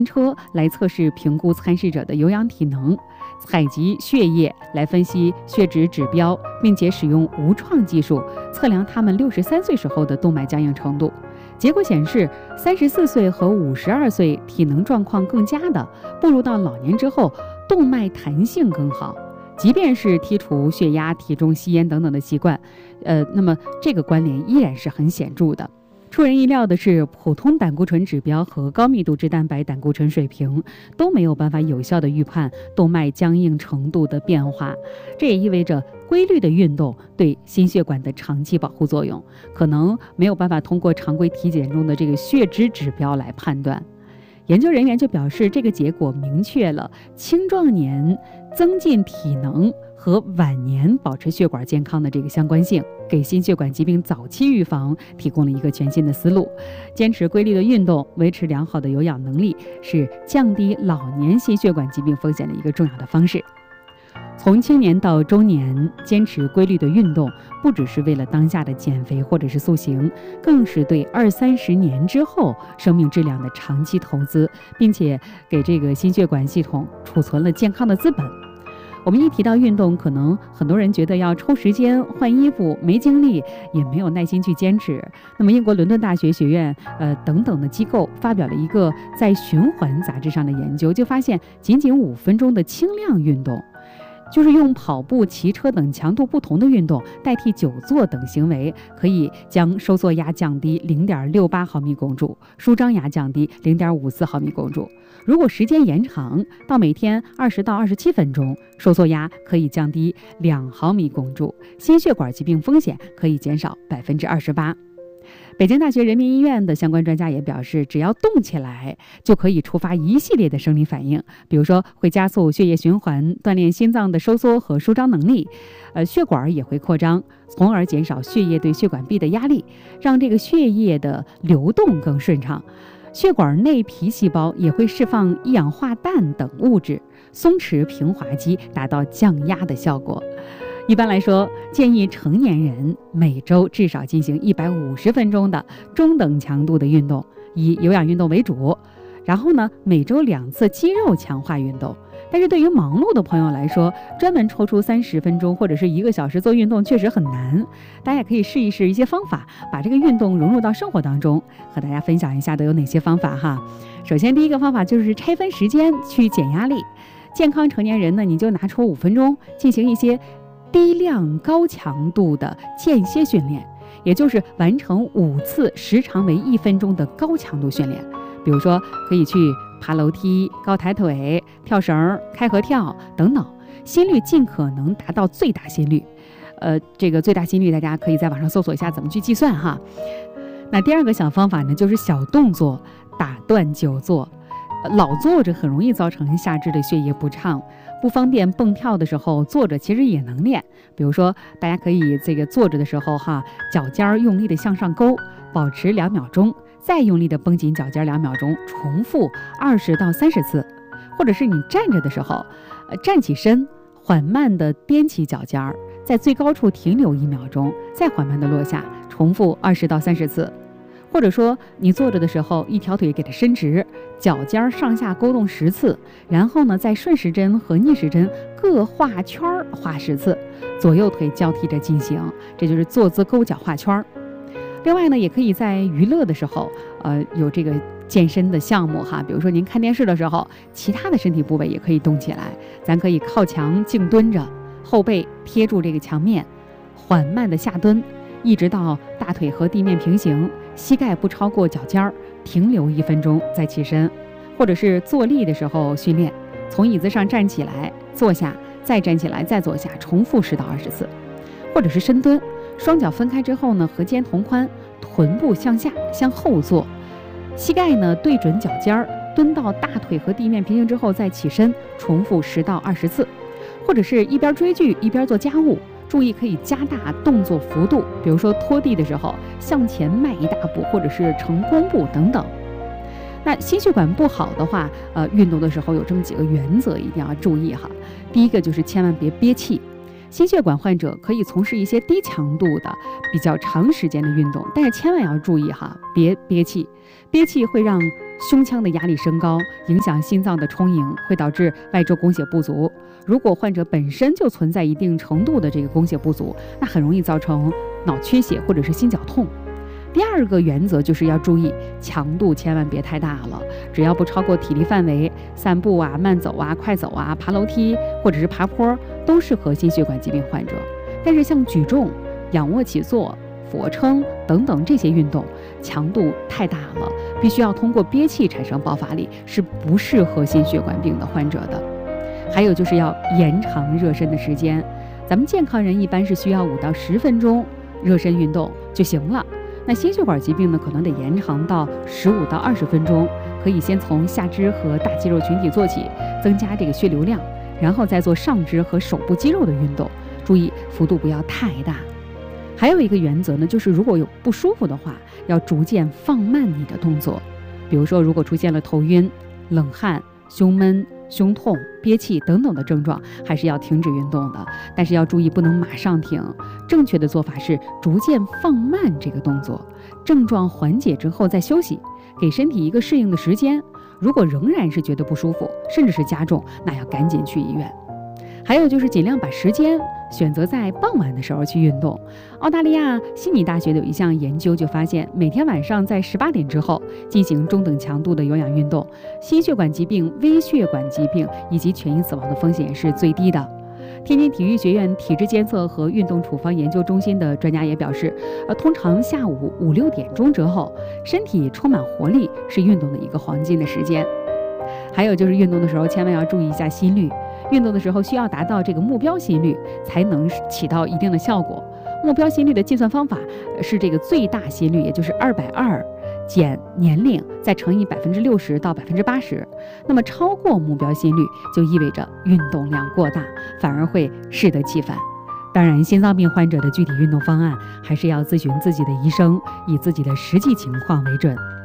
车来测试评估参试者的有氧体能，采集血液来分析血脂指标，并且使用无创技术测量他们63岁时候的动脉僵硬程度。结果显示，34岁和52岁体能状况更佳的，步入到老年之后，动脉弹性更好。即便是剔除血压、体重、吸烟等等的习惯，那么这个关联依然是很显著的。出人意料的是，普通胆固醇指标和高密度脂蛋白胆固醇水平都没有办法有效地预判动脉僵硬程度的变化。这也意味着规律的运动对心血管的长期保护作用，可能没有办法通过常规体检中的这个血脂指标来判断。研究人员就表示，这个结果明确了青壮年增进体能和晚年保持血管健康的这个相关性，给心血管疾病早期预防提供了一个全新的思路。坚持规律的运动，维持良好的有氧能力，是降低老年心血管疾病风险的一个重要的方式。从青年到中年，坚持规律的运动，不只是为了当下的减肥或者是塑形，更是对20-30年之后生命质量的长期投资，并且给这个心血管系统储存了健康的资本。我们一提到运动，可能很多人觉得要抽时间换衣服，没精力，也没有耐心去坚持。那么英国伦敦大学学院等等的机构发表了一个在《循环》杂志上的研究，就发现仅仅5分钟的轻量运动，就是用跑步、骑车等强度不同的运动代替久坐等行为，可以将收缩压降低0.68毫米汞柱，舒张压降低0.54毫米汞柱。如果时间延长到每天20到27分钟，收缩压可以降低2毫米汞柱，心血管疾病风险可以减少28%。北京大学人民医院的相关专家也表示，只要动起来就可以触发一系列的生理反应，比如说会加速血液循环，锻炼心脏的收缩和舒张能力，血管也会扩张，从而减少血液对血管壁的压力，让这个血液的流动更顺畅。血管内皮细胞也会释放一氧化氮等物质，松弛平滑肌，达到降压的效果。一般来说，建议成年人每周至少进行150分钟的中等强度的运动，以有氧运动为主。然后呢，每周2次肌肉强化运动。但是对于忙碌的朋友来说，专门抽出30分钟或者是1个小时做运动确实很难。大家也可以试一试一些方法，把这个运动融入到生活当中。和大家分享一下都有哪些方法哈。首先第一个方法就是拆分时间去减压力。健康成年人呢，你就拿出5分钟进行一些低量高强度的间歇训练，也就是完成5次时长为1分钟的高强度训练。比如说可以去爬楼梯、高抬腿、跳绳、开合跳等等，心率尽可能达到最大心率。这个最大心率大家可以在网上搜索一下怎么去计算哈。那第二个小方法呢，就是小动作打断久坐。老坐着很容易造成下肢的血液不畅，不方便蹦跳的时候，坐着其实也能练。比如说大家可以这个坐着的时候哈，脚尖用力的向上勾，保持2秒钟，再用力的绷紧脚尖2秒钟，重复20到30次。或者是你站着的时候，站起身，缓慢的踮起脚尖，在最高处停留1秒钟，再缓慢的落下，重复20到30次。或者说你坐着的时候，一条腿给它伸直，脚尖上下勾动10次，然后呢在顺时针和逆时针各画圈画10次，左右腿交替着进行，这就是坐姿勾脚画圈。另外呢，也可以在娱乐的时候有这个健身的项目哈，比如说您看电视的时候，其他的身体部位也可以动起来。咱可以靠墙静蹲着，后背贴住这个墙面，缓慢的下蹲，一直到大腿和地面平行，膝盖不超过脚尖儿，停留1分钟再起身。或者是坐立的时候训练，从椅子上站起来，坐下，再站起来，再坐下，重复10到20次。或者是深蹲，双脚分开之后呢，和肩同宽，臀部向下向后坐，膝盖呢对准脚尖儿，蹲到大腿和地面平行之后再起身，重复10到20次。或者是一边追剧一边做家务，注意可以加大动作幅度，比如说拖地的时候向前迈1大步，或者是成弓步等等。那心血管不好的话，运动的时候有这么几个原则一定要注意哈。第一个就是千万别憋气。心血管患者可以从事一些低强度的比较长时间的运动，但是千万要注意哈，别憋气。憋气会让胸腔的压力升高，影响心脏的充盈，会导致外周供血不足。如果患者本身就存在一定程度的这个供血不足，那很容易造成脑缺血或者是心绞痛。第二个原则就是要注意强度，千万别太大了，只要不超过体力范围，散步啊、慢走啊、快走啊、爬楼梯或者是爬坡都适合心血管疾病患者。但是像举重、仰卧起坐、俯卧撑等等这些运动，强度太大了，必须要通过憋气产生爆发力，是不适合心血管病的患者的。还有就是要延长热身的时间，咱们健康人一般是需要5到10分钟热身运动就行了。那心血管疾病呢，可能得延长到15到20分钟，可以先从下肢和大肌肉群体做起，增加这个血流量，然后再做上肢和手部肌肉的运动，注意幅度不要太大。还有一个原则呢，就是如果有不舒服的话，要逐渐放慢你的动作。比如说，如果出现了头晕、冷汗、胸闷、胸痛、憋气等等的症状，还是要停止运动的。但是要注意，不能马上停。正确的做法是逐渐放慢这个动作，症状缓解之后再休息，给身体一个适应的时间。如果仍然是觉得不舒服，甚至是加重，那要赶紧去医院。还有就是尽量把时间选择在傍晚的时候去运动。澳大利亚悉尼大学的有一项研究就发现，每天晚上在18点之后进行中等强度的有氧运动，心血管疾病、微血管疾病以及全因死亡的风险是最低的。天津体育学院体质监测和运动处方研究中心的专家也表示，通常下午5、6点钟之后，身体充满活力是运动的一个黄金的时间。还有就是运动的时候千万要注意一下心率，运动的时候需要达到这个目标心率才能起到一定的效果。目标心率的计算方法是这个最大心率，也就是220减年龄再乘以60%到80%。那么超过目标心率就意味着运动量过大，反而会适得其反。当然，心脏病患者的具体运动方案还是要咨询自己的医生，以自己的实际情况为准。